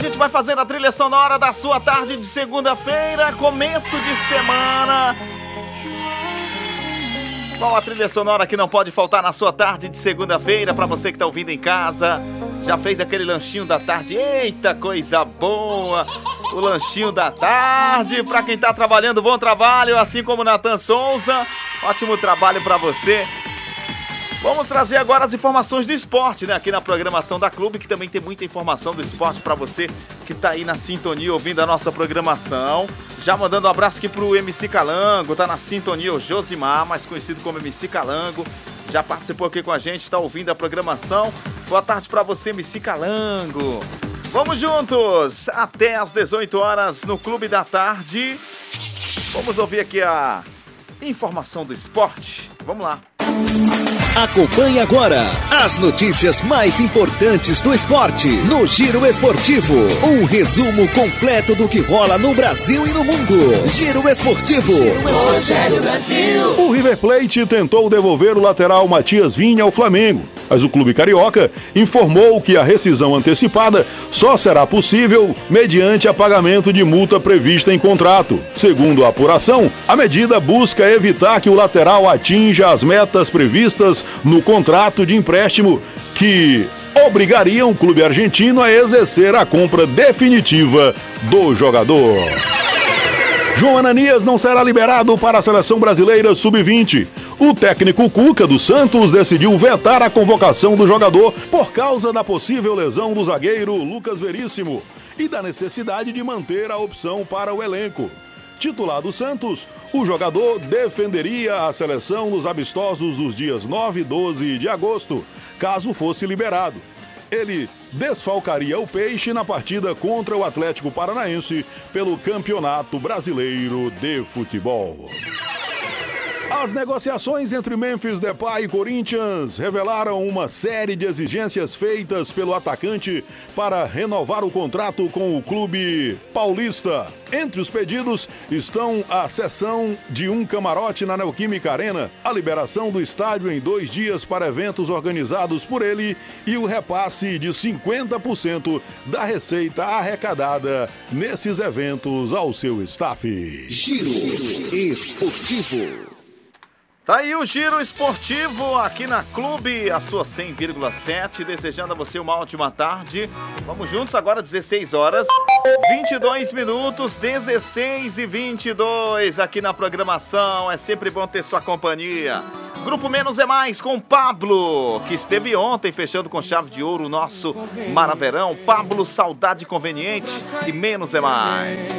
A gente vai fazer a trilha sonora da sua tarde de segunda-feira, começo de semana. Qual a trilha sonora que não pode faltar na sua tarde de segunda-feira para você que tá ouvindo em casa? Já fez aquele lanchinho da tarde? Eita, coisa boa! O lanchinho da tarde, para quem tá trabalhando, bom trabalho, assim como Natan Souza. Ótimo trabalho para você. Vamos trazer agora as informações do esporte, né? Aqui na programação da Clube, que também tem muita informação do esporte para você que tá aí na sintonia ouvindo a nossa programação. Já mandando um abraço aqui pro MC Calango, tá na sintonia o Josimar, mais conhecido como MC Calango. Já participou aqui com a gente, tá ouvindo a programação. Boa tarde para você, MC Calango. Vamos juntos até às 18 horas no Clube da Tarde. Vamos ouvir aqui a informação do esporte. Vamos lá. Acompanhe agora as notícias mais importantes do esporte no Giro Esportivo. Um resumo completo do que rola no Brasil e no mundo. Giro Esportivo. Rogério Brasil. O River Plate tentou devolver o lateral Matias Vinha ao Flamengo, mas o clube carioca informou que a rescisão antecipada só será possível mediante a pagamento de multa prevista em contrato. Segundo a apuração, a medida busca evitar que o lateral atinja as metas previstas no contrato de empréstimo que obrigariam o clube argentino a exercer a compra definitiva do jogador. João Ananias não será liberado para a seleção brasileira sub-20. O técnico Cuca do Santos decidiu vetar a convocação do jogador por causa da possível lesão do zagueiro Lucas Veríssimo e da necessidade de manter a opção para o elenco. Titular do Santos, o jogador defenderia a seleção nos amistosos dos dias 9 e 12 de agosto, caso fosse liberado. Ele desfalcaria o Peixe na partida contra o Atlético Paranaense pelo Campeonato Brasileiro de Futebol. As negociações entre Memphis Depay e Corinthians revelaram uma série de exigências feitas pelo atacante para renovar o contrato com o clube paulista. Entre os pedidos estão a cessão de um camarote na Neoquímica Arena, a liberação do estádio em 2 dias para eventos organizados por ele e o repasse de 50% da receita arrecadada nesses eventos ao seu staff. Giro Esportivo. Tá aí o Giro Esportivo aqui na Clube, a sua 100,7, desejando a você uma ótima tarde. Vamos juntos agora, 16 horas, 22 minutos, 16 e 22 aqui na programação. É sempre bom ter sua companhia. Grupo Menos é Mais com Pablo, que esteve ontem fechando com chave de ouro o nosso Maraverão. Pablo, saudade conveniente e Menos é Mais.